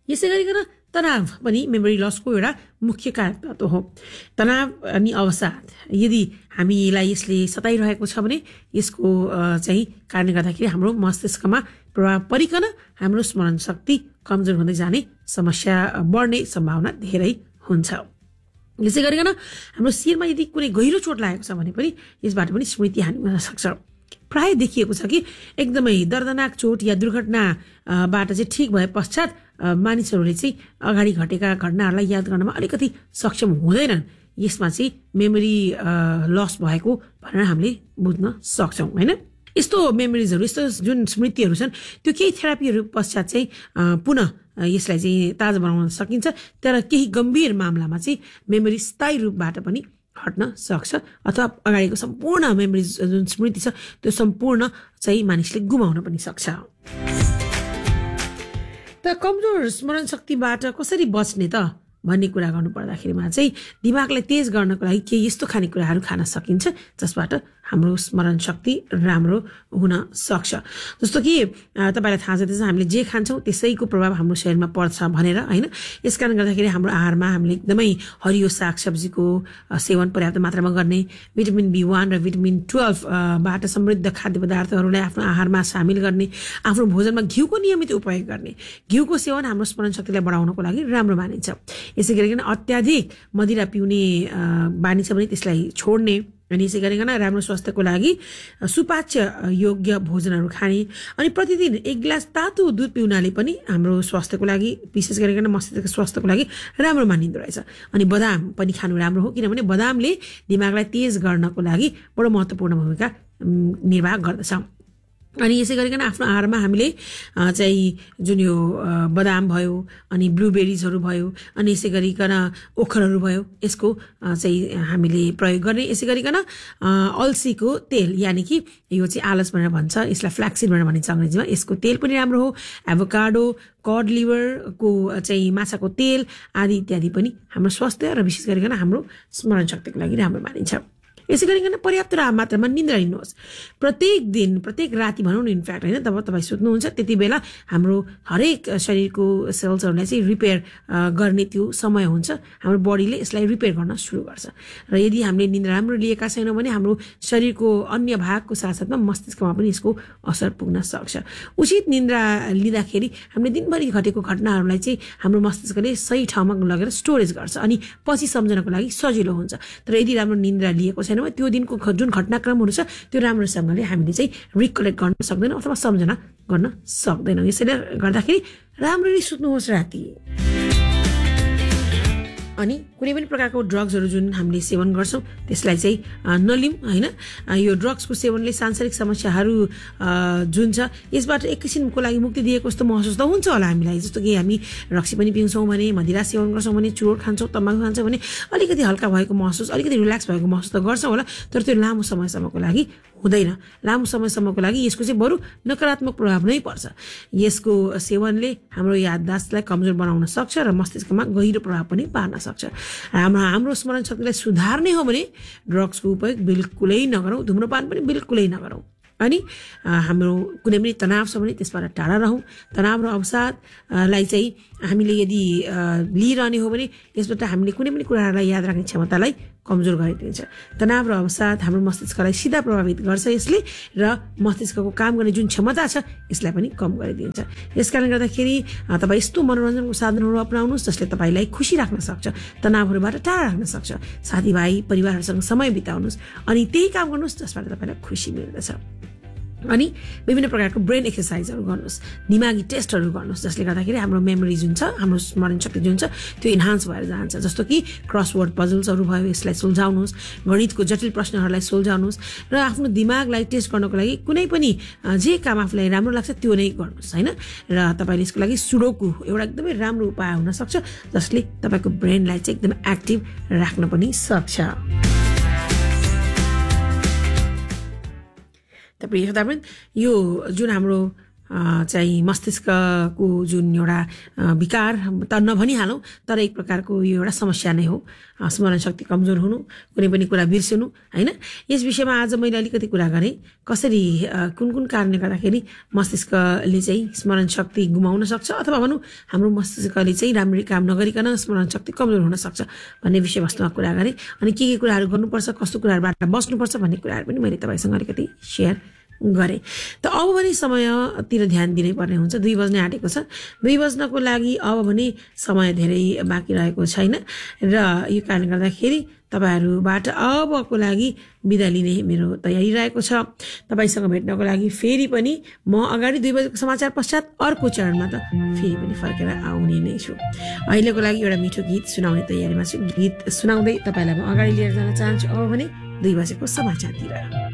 यसै गरिकन तनाव पनि मेमोरी लसको एउटा मुख्य कारण तत्त्व हो। तनाव अनि अवसाद यदि हामीलाई यसले सताइरहेको छ भने यसको चाहिँ कारणले गर्दाखेरि हाम्रो मस्तिष्कमा प्रभाव परिकन हाम्रो स्मरण शक्ति कमजोर हुँदै जाने समस्या बढ्ने सम्भावना धेरै हुन्छ। यसै गरिकन हाम्रो शिरमा यदि कुनै गहिरो चोट लागेको छ भने पनि यसबाट पनि स्मृति हानि हुन सक्छ। प्राय देखिएको छ कि एकदमै दर्दनाक चोट या दुर्घटनाबाट चाहिँ ठिक भए पश्चात मानिसहरूले चाहिँ अगाडि घटेका घटनाहरूलाई याद गर्नमा अलिकति सक्षम हुँदैनन्। यसमा चाहिँ मेमोरी लस भएको भनेर हामीले बुझ्न सक्छौँ होइन। यस्तो मेमोरिजहरू यस्तो जुन स्मृतिहरू छन् त्यो केही थेरापीहरू पश्चात चाहिँ पुनः यसलाई चाहिँ ताजा बनाउन सकिन्छ। तर केही गम्भीर मामलामा चाहिँ मेमोरी स्थायी रूपबाट पनि हट्न सक्छ अथवा अगाडिको सम्पूर्ण मेमोरिज जुन स्मृति छ त्यो सम्पूर्ण चाहिँ मानिसले गुमाउन पनि सक्छ। त कमजोर स्मरण शक्तिबाट कसरी बच्ने त भन्ने कुरा गर्नु पर्दाखेरिमा चाहिँ दिमागलाई तेज गर्नको लागि केही यस्तो खानेकुराहरू खान सकिन्छ जसबाट हाम्रो स्मरण शक्ति राम्रो हुन सक्छ। जस्तो कि तपाईँलाई थाहा छ हामीले जे खान्छौँ त्यसैको प्रभाव हाम्रो शरीरमा पर्छ भनेर होइन। यसकारण गर्दाखेरि हाम्रो आहारमा हामीले एकदमै हरियो सागसब्जीको सेवन पर्याप्त मात्रामा गर्ने, भिटामिन B1 र भिटामिन 12 बाट समृद्ध खाद्य पदार्थहरूलाई आफ्नो आहारमा सामेल गर्ने, आफ्नो भोजनमा घिउको नियमित उपयोग गर्ने। घिउको सेवन हाम्रो स्मरण शक्तिलाई बढाउनको लागि राम्रो मानिन्छ। यसै गरिकन अत्याधिक मदिरा पिउने बानी छ भने त्यसलाई छोड्ने अनि यसै गरिकन राम्रो स्वास्थ्यको लागि सुपाच्य योग्य भोजनहरू खाने अनि प्रतिदिन 1 गिलास तातो दुध पिउनाले पनि हाम्रो स्वास्थ्यको लागि विशेष गरिकन मस्तिष्कको स्वास्थ्यको लागि राम्रो मानिँदो रहेछ। अनि बदाम पनि खानु राम्रो हो किनभने बदामले दिमागलाई तेज गर्नको लागि बडो महत्त्वपूर्ण भूमिका निर्वाह गर्दछ। अनि यसै गरिकन आफ्नो आहारमा हामीले चाहिँ जुन यो बदाम भयो अनि ब्लुबेरिजहरू भयो अनि यसै गरिकन ओखरहरू भयो यसको चाहिँ हामीले प्रयोग गर्ने। यसै गरिकन अल्सीको तेल यानि कि यो चाहिँ आलस भनेर भन्छ, यसलाई फ्ल्याक्सिन भनेर भनिन्छ अङ्ग्रेजीमा, यसको तेल पनि राम्रो हो। एभोकाडो, कड लिभरको चाहिँ माछाको तेल आदि इत्यादि पनि हाम्रो स्वास्थ्य र विशेष गरिकन हाम्रो स्मरण शक्तिको लागि राम्रो मानिन्छ। यसै गरिकन पर्याप्त मात्रामा निन्द्रा लिनुहोस्। प्रत्येक दिन प्रत्येक राति भनौँ न इनफ्याक्ट होइन, तब तपाईँ सुत्नुहुन्छ त्यति बेला हाम्रो हरेक शरीरको सेल्सहरूलाई चाहिँ रिपेयर गर्ने त्यो समय हुन्छ। हाम्रो बडीले यसलाई रिपेयर गर्न सुरु गर्छ र यदि हामीले निन्द्रा राम्रो लिएका छैनौँ भने हाम्रो शरीरको अन्य भागको साथसाथमा मस्तिष्कमा पनि यसको असर पुग्न सक्छ। उचित निन्द्रा लिँदाखेरि हामीले दिनभरि घटेको घटनाहरूलाई चाहिँ हाम्रो मस्तिष्कले सही ठाउँमा लगेर स्टोरेज गर्छ अनि पछि सम्झनको लागि सजिलो हुन्छ। तर यदि राम्रो निन्द्रा लिएको छैन त्यो दिनको जुन घटनाक्रमहरू छ त्यो राम्रोसँगले हामीले चाहिँ रिकलेक्ट गर्न सक्दैनौँ अथवा सम्झना गर्न सक्दैनौँ। यसैले गर्दाखेरि राम्ररी सुत्नुहोस् राति। अनि कुनै पनि प्रकारको ड्रग्सहरू जुन हामीले सेवन गर्छौँ त्यसलाई चाहिँ नलिउँ होइन। यो ड्रग्सको सेवनले सांसारिक समस्याहरू जुन छ यसबाट एक किसिमको लागि मुक्ति दिएको जस्तो महसुस त हुन्छ होला हामीलाई। जस्तो कि हामी रक्सी पनि पिउँछौँ भने, मदिरा सेवन गर्छौँ भने, चुरोट खान्छौँ, तम्बाकु खान्छौँ भने अलिकति हल्का भएको महसुस, अलिकति रिल्याक्स भएको महसुस त गर्छौँ होला। तर त्यो लामो समयसम्मको लागि हुँदैन। लामो समयसम्मको लागि यसको चाहिँ बरु नकारात्मक प्रभाव नै पर्छ। यसको सेवनले हाम्रो याददास्तलाई कमजोर बनाउन सक्छ र मस्तिष्कमा गहिरो प्रभाव पनि पार्न सक्छ। हाम्रो स्मरण शक्तिलाई सुधार्ने हो भने ड्रग्सको उपयोग बिल्कुलै नगरौँ, धुम्रपान पनि बिल्कुलै नगरौँ। अनि हाम्रो कुनै पनि तनाव छ भने त्यसबाट टाढा रहौँ। तनाव र अवसादलाई चाहिँ हामीले यदि लिइरहने हो भने यसबाट हामीले कुनै पनि कुराहरूलाई याद राख्ने क्षमतालाई कमजोर गरिदिन्छ। तनाव र अवसाद हाम्रो मस्तिष्कलाई सिधा प्रभावित गर्छ यसले र मस्तिष्कको काम गर्ने जुन क्षमता छ यसलाई पनि कम गरिदिन्छ। यसकारण गर्दाखेरि तपाईँ यस्तो मनोरञ्जनको साधनहरू अपनाउनुहोस् जसले तपाईँलाई खुसी राख्न सक्छ, तनावहरूबाट टाढा राख्न सक्छ। साथीभाइ परिवारहरूसँग समय बिताउनुहोस् अनि त्यही काम गर्नुहोस् जसबाट तपाईँलाई खुसी मिल्दछ। अनि विभिन्न प्रकारको ब्रेन एक्सर्साइजहरू गर्नुहोस्, दिमागी टेस्टहरू गर्नुहोस् जसले गर्दाखेरि हाम्रो मेमोरी जुन छ, हाम्रो स्मरण शक्ति जुन छ त्यो इन्हान्स भएर जान्छ। जस्तो कि क्रसवर्ड पजल्सहरू भयो यसलाई सुल्झाउनुहोस्, गणितको जटिल प्रश्नहरूलाई सुल्झाउनुहोस् र आफ्नो दिमागलाई टेस्ट गर्नको लागि कुनै पनि जे काम आफूलाई राम्रो लाग्छ त्यो नै गर्नुहोस् होइन। र तपाईँले यसको लागि सुडोकु एउटा एकदमै राम्रो उपाय हुनसक्छ जसले तपाईँको ब्रेनलाई चाहिँ एकदमै एक्टिभ राख्न पनि सक्छ। तपाईँ हेर्दा पनि यो जुन हाम्रो चाहिँ मस्तिष्कको जुन एउटा विकार त नभनिहालौँ, तर एक प्रकारको यो एउटा समस्या नै हो। स्मरण शक्ति कमजोर हुनु, कुनै पनि कुरा बिर्सनु होइन। यस विषयमा आज मैले अलिकति कुरा गरेँ, कसरी कुन कुन कारणले गर्दाखेरि मस्तिष्कले चाहिँ स्मरण शक्ति गुमाउन सक्छ, अथवा भनौँ हाम्रो मस्तिष्कले चाहिँ राम्ररी काम नगरिकन स्मरण शक्ति कमजोर हुन सक्छ भन्ने विषयवस्तुमा कुरा गरेँ। अनि के कुराहरू गर्नुपर्छ, कस्तो कुराहरूबाट बस्नुपर्छ भन्ने कुराहरू पनि मैले तपाईँसँग अलिकति सेयर गरेँ। त अब भने समयतिर ध्यान दिनै पर्ने हुन्छ। 2 बज्ने आँटेको छ। 2 बज्नको लागि अब भने समय धेरै बाँकी रहेको छैन र यो कारणले गर्दाखेरि तपाईँहरूबाट अबको लागि बिदा लिने मेरो तयारी रहेको छ। तपाईँसँग भेट्नको लागि फेरि पनि म अगाडि 2 बजेको समाचार पश्चात अर्को चरणमा त फेरि पनि फर्केर आउने नै छु। अहिलेको लागि एउटा मिठो गीत सुनाउने तयारीमा छु। गीत सुनाउँदै तपाईँलाई म अगाडि लिएर जान चाहन्छु। अब भने 2 बजेको समाचारतिर।